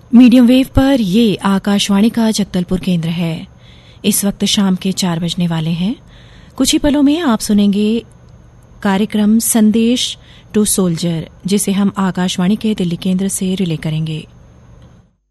Medium wave पर ये आकाशवाणी का जगदलपुर केंद्र है। इस वक्त शाम के 4 बजने वाले हैं। कुछ ही पलों में आप सुनेंगे कार्यक्रम संदेश टू सोल्जर, जिसे हम आकाशवाणी के दिल्ली केंद्र से रिले करेंगे।